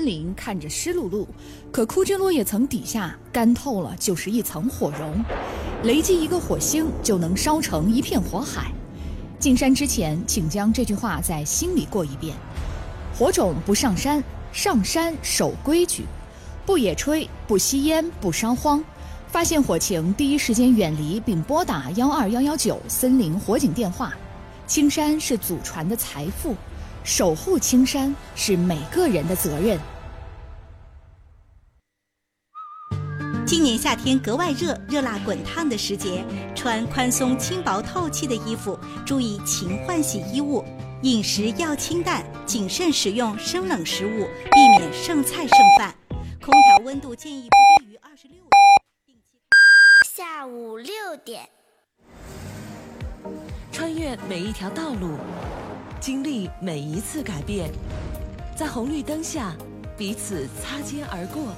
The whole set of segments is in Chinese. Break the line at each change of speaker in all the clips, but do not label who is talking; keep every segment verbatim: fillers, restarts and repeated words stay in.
林看着湿漉漉，可枯枝落叶层底下干透了就是一层火绒，雷击一个火星就能烧成一片火海。进山之前，请将这句话在心里过一遍。火种不上山，上山守规矩，不野炊，不吸烟，不烧荒。发现火情，第一时间远离并拨打幺二幺幺九森林火警电话。青山是祖传的财富，守护青山是每个人的责任。
今年夏天格外热，热辣滚烫的时节，穿宽松轻薄透气的衣服，注意勤换洗衣物。饮食要清淡，谨慎食用生冷食物，避免剩菜剩饭。空调温度建议不低于二十六度。
下午六点，
穿越每一条道路，经历每一次改变，在红绿灯下彼此擦肩而过，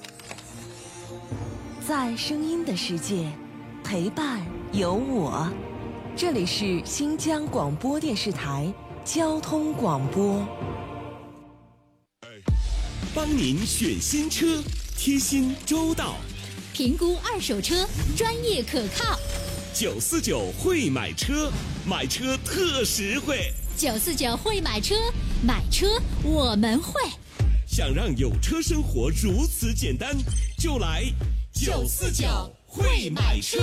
在声音的世界陪伴有我。这里是新疆广播电视台交通广播，
帮您选新车，贴心周到，
评估二手车，专业可靠。
九四九会买车，买车特实惠。
九四九会买车，买车我们会。
想让有车生活如此简单，就来九四九会买车。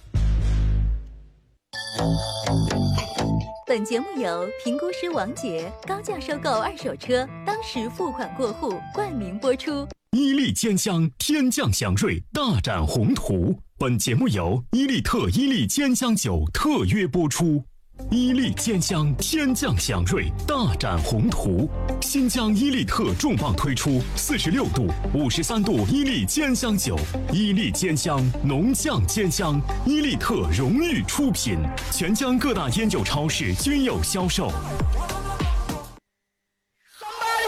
本节目由评估师王杰高价收购二手车，当时付款过户冠名播出。
伊利坚香天降祥瑞大展宏图，本节目由伊利特伊利坚香酒特约播出。伊利坚香天降祥瑞大展宏图，新疆伊利特重磅推出四十六度、五十三度伊利坚香酒，伊利坚香浓酱坚香，伊利特荣誉出品，全疆各大烟酒超市均有销售。